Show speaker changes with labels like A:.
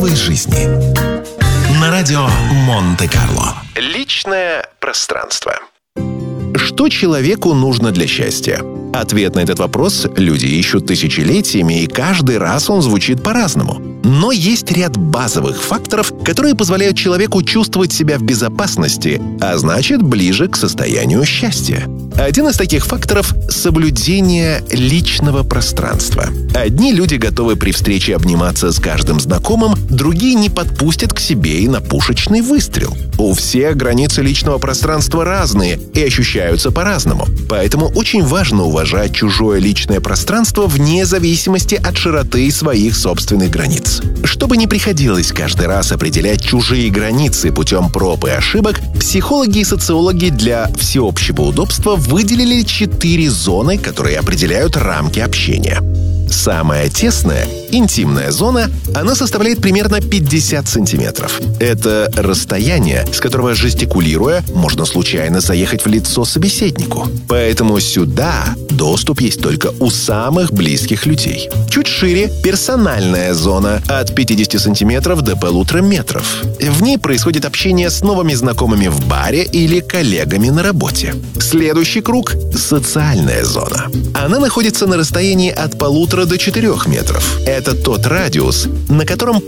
A: деловой жизни. На радио Монте-Карло.
B: Личное пространство. Что человеку нужно для счастья? Ответ на этот вопрос люди ищут тысячелетиями, и каждый раз он звучит по-разному. Но есть ряд базовых факторов, которые позволяют человеку чувствовать себя в безопасности, а значит, ближе к состоянию счастья. Один из таких факторов – соблюдение личного пространства. Одни люди готовы при встрече обниматься с каждым знакомым, другие не подпустят к себе и на пушечный выстрел. У всех границы личного пространства разные и ощущаются по-разному. Поэтому очень важно уважать чужое личное пространство вне зависимости от широты своих собственных границ. Чтобы не приходилось каждый раз определять чужие границы путем проб и ошибок, психологи и социологи для всеобщего удобства выделили 4 зоны, которые определяют рамки общения. Самая тесная, интимная зона, она составляет примерно 50 сантиметров. Это расстояние, с которого, жестикулируя, можно случайно заехать в лицо собеседнику. Поэтому сюда доступ есть только у самых близких людей. Чуть шире – персональная зона от 50 сантиметров до 1,5 метров. В ней происходит общение с новыми знакомыми в баре или коллегами на работе. Следующий круг – социальная зона. Она находится на расстоянии от 1,5 до 4 метров. Это тот радиус, на котором